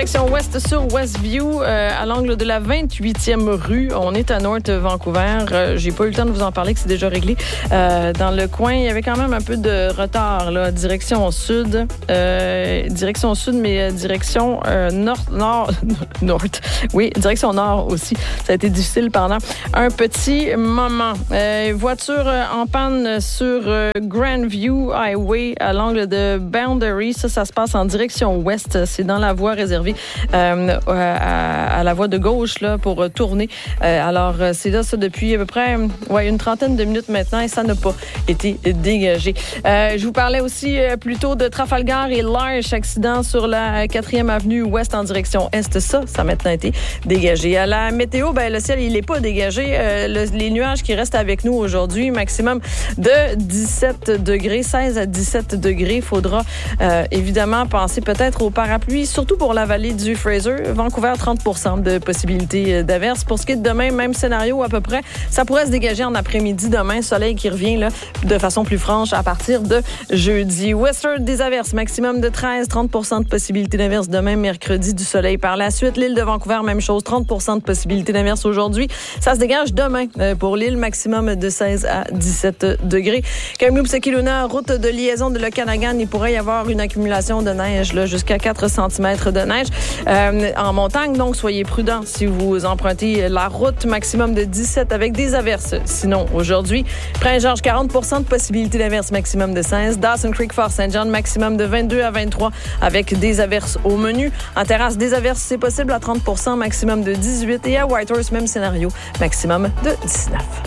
direction ouest sur Westview, à l'angle de la 28e rue. On est à North Vancouver. J'ai pas eu le temps de vous en parler, que c'est déjà réglé. Dans le coin, il y avait quand même un peu de retard, là, direction sud. Direction sud, mais direction nord. Oui, direction nord aussi. Ça a été difficile pendant un petit moment. Voiture en panne sur Grandview Highway, à l'angle de Boundary. Ça se passe en direction ouest. C'est dans la voie réservée à la voie de gauche là, pour tourner. Alors, c'est là ça depuis à peu près une trentaine de minutes maintenant et ça n'a pas été dégagé. Je vous parlais aussi plus tôt de Trafalgar et L'Arche, accident sur la 4e avenue ouest en direction est. Ça a maintenant été dégagé. À la météo, le ciel, il n'est pas dégagé. Les nuages qui restent avec nous aujourd'hui, maximum de 17 degrés, 16 à 17 degrés. Il faudra évidemment penser peut-être au parapluie, surtout pour la vallée du Fraser. Vancouver, 30% de possibilité d'averse. Pour ce qui est de demain, même scénario à peu près. Ça pourrait se dégager en après-midi demain. Soleil qui revient là, de façon plus franche à partir de jeudi. Western, des averses, maximum de 13, 30% de possibilité d'averse demain, mercredi, du soleil par la suite. L'île de Vancouver, même chose, 30% de possibilité d'averse aujourd'hui. Ça se dégage demain pour l'île, maximum de 16 à 17 degrés. Kamloops, Kelowna, route de liaison de l'Okanagan, il pourrait y avoir une accumulation de neige là, jusqu'à 4 cm de neige en montagne. Donc, soyez prudents si vous empruntez la route, maximum de 17 avec des averses. Sinon, aujourd'hui, Prince-Georges, 40% de possibilité d'averse, maximum de 16. Dawson Creek, Fort St. John, maximum de 22 à 23 avec des averses au menu. En terrasse, des averses, c'est possible à 30%, maximum de 18. Et à Whitehorse, même scénario, maximum de 19.